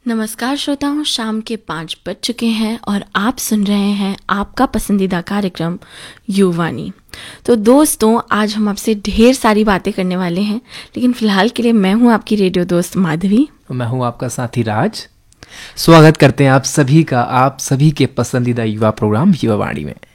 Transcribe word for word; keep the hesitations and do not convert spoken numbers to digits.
नमस्कार श्रोताओं, शाम के पाँच बज चुके हैं और आप सुन रहे हैं आपका पसंदीदा कार्यक्रम युवानी। तो दोस्तों, आज हम आपसे ढेर सारी बातें करने वाले हैं, लेकिन फ़िलहाल के लिए मैं हूं आपकी रेडियो दोस्त माधवी। मैं हूं आपका साथी राज। स्वागत करते हैं आप सभी का आप सभी के पसंदीदा युवा प्रोग्राम युवावाणी में।